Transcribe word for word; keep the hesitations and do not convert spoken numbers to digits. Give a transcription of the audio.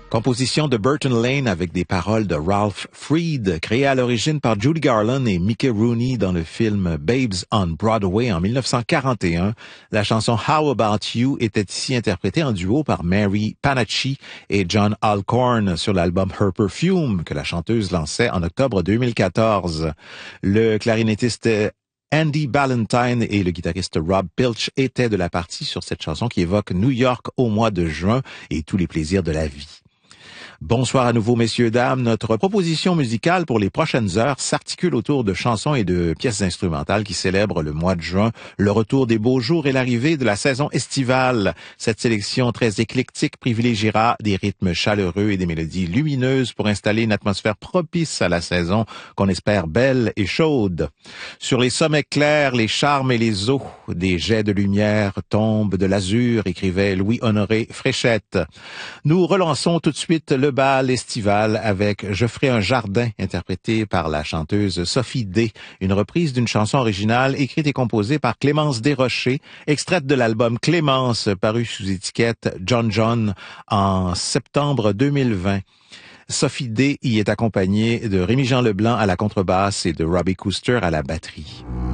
Composition de Burton Lane avec des paroles de Ralph Freed, créée à l'origine par Judy Garland et Mickey Rooney dans le film Babes on Broadway en mille neuf cent quarante et un. La chanson How About You était ici interprétée en duo par Mary Panacci et John Alcorn sur l'album Her Perfume que la chanteuse lançait en octobre deux mille quatorze. Le clarinettiste Andy Ballantyne et le guitariste Rob Pilch étaient de la partie sur cette chanson qui évoque New York au mois de juin et tous les plaisirs de la vie. Bonsoir à nouveau, messieurs, dames. Notre proposition musicale pour les prochaines heures s'articule autour de chansons et de pièces instrumentales qui célèbrent le mois de juin, le retour des beaux jours et l'arrivée de la saison estivale. Cette sélection très éclectique privilégiera des rythmes chaleureux et des mélodies lumineuses pour installer une atmosphère propice à la saison qu'on espère belle et chaude. Sur les sommets clairs, les charmes et les eaux, des jets de lumière tombent de l'azur, écrivait Louis-Honoré Fréchette. Nous relançons tout de suite le bal estival avec Je ferai un jardin, interprété par la chanteuse Sophie D, une reprise d'une chanson originale écrite et composée par Clémence Desrochers, extraite de l'album Clémence, paru sous étiquette John John en septembre deux mille vingt. Sophie D y est accompagnée de Rémi-Jean Leblanc à la contrebasse et de Robbie Cooster à la batterie.